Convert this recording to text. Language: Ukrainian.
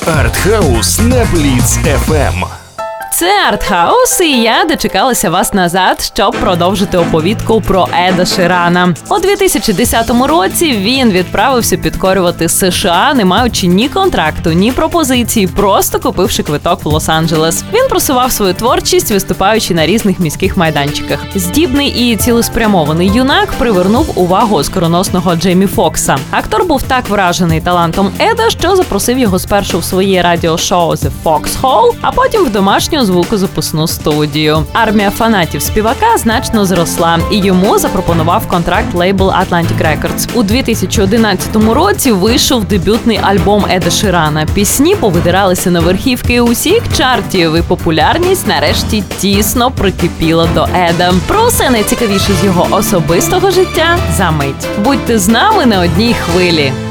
Артхаус на Бліц FM. Це Артхаус, і я дочекалася вас назад, щоб продовжити оповідку про Еда Ширана. У 2010 році він відправився підкорювати США, не маючи ні контракту, ні пропозиції, просто купивши квиток в Лос-Анджелес. Він просував свою творчість, виступаючи на різних міських майданчиках. Здібний і цілеспрямований юнак привернув увагу оскароносного Джеймі Фокса. Актор був так вражений талантом Еда, що запросив його спершу в своє радіошоу The Foxhole, а потім в домашню звукозаписну студію. Армія фанатів співака значно зросла, і йому запропонував контракт лейбл Atlantic Records. У 2011 році вийшов дебютний альбом Еда Ширана. Пісні повидиралися на верхівки усіх чартів, і популярність нарешті тісно прикипіла до Еда. Про все найцікавіше з його особистого життя за мить. Будьте з нами на одній хвилі.